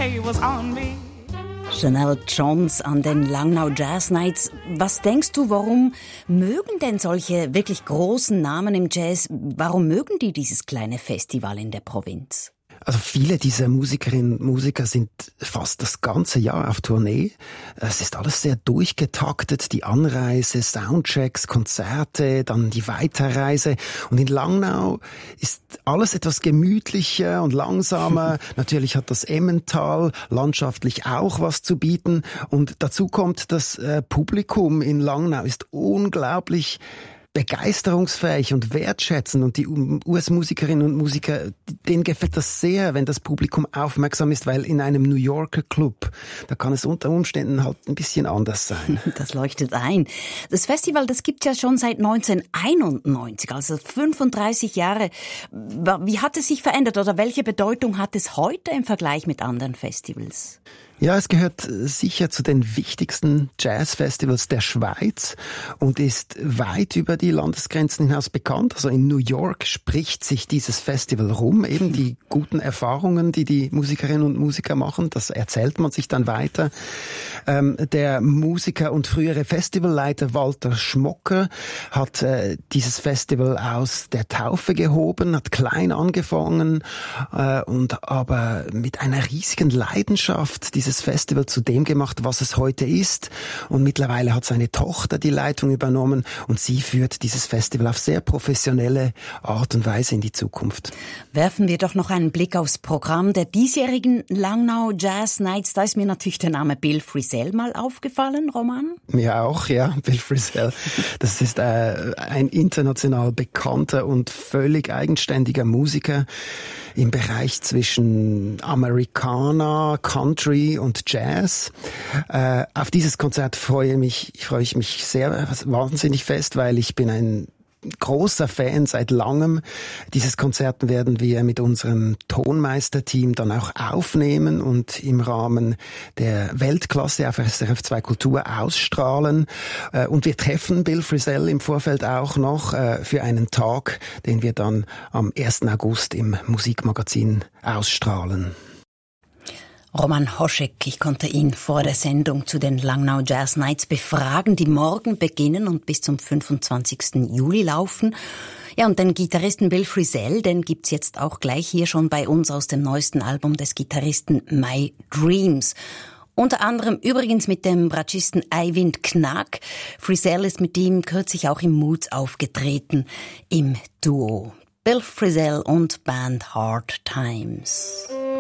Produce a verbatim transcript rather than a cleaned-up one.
hay was on me. Janelle Johns an den Langnau Jazz Nights. Was denkst du, warum mögen denn solche wirklich großen Namen im Jazz, warum mögen die dieses kleine Festival in der Provinz? Also viele dieser Musikerinnen und Musiker sind fast das ganze Jahr auf Tournee. Es ist alles sehr durchgetaktet, die Anreise, Soundchecks, Konzerte, dann die Weiterreise. Und in Langnau ist alles etwas gemütlicher und langsamer. Natürlich hat das Emmental landschaftlich auch was zu bieten. Und dazu kommt, das äh, Publikum in Langnau ist unglaublich begeisterungsfähig und wertschätzend, und die U S-Musikerinnen und Musiker, denen gefällt das sehr, wenn das Publikum aufmerksam ist, weil in einem New Yorker Club, da kann es unter Umständen halt ein bisschen anders sein. Das leuchtet ein. Das Festival, das gibt's ja schon seit neunzehnhunderteinundneunzig, also fünfunddreißig Jahre. Wie hat es sich verändert oder welche Bedeutung hat es heute im Vergleich mit anderen Festivals? Ja, es gehört sicher zu den wichtigsten Jazzfestivals der Schweiz und ist weit über die Landesgrenzen hinaus bekannt. Also in New York spricht sich dieses Festival rum, eben die guten Erfahrungen, die die Musikerinnen und Musiker machen, das erzählt man sich dann weiter. Ähm, der Musiker und frühere Festivalleiter Walter Schmocker hat äh, dieses Festival aus der Taufe gehoben, hat klein angefangen äh, und aber mit einer riesigen Leidenschaft dieses Festival zu dem gemacht, was es heute ist. Und mittlerweile hat seine Tochter die Leitung übernommen und sie führt dieses Festival auf sehr professionelle Art und Weise in die Zukunft. Werfen wir doch noch einen Blick aufs Programm der diesjährigen Langnau Jazz Nights. Da ist mir natürlich der Name Bill Frisell mal aufgefallen, Roman. Mir auch, ja, Bill Frisell. Das ist äh, ein international bekannter und völlig eigenständiger Musiker im Bereich zwischen Americana, Country und Jazz. Äh, auf dieses Konzert freue mich, freue ich mich sehr wahnsinnig fest, weil ich bin ein großer Fan seit langem. Dieses Konzert werden wir mit unserem Tonmeisterteam dann auch aufnehmen und im Rahmen der Weltklasse auf S R F zwei Kultur ausstrahlen. Und wir treffen Bill Frisell im Vorfeld auch noch für einen Tag, den wir dann am ersten August im Musikmagazin ausstrahlen. Roman Hoschek, ich konnte ihn vor der Sendung zu den Langnau Jazz Nights befragen, die morgen beginnen und bis zum fünfundzwanzigsten Juli laufen. Ja, und den Gitarristen Bill Frisell, den gibt's jetzt auch gleich hier schon bei uns aus dem neuesten Album des Gitarristen My Dreams. Unter anderem übrigens mit dem Bratschisten Eivind Knack. Frisell ist mit ihm kürzlich auch im Moods aufgetreten, im Duo. Bill Frisell und Band Hard Times.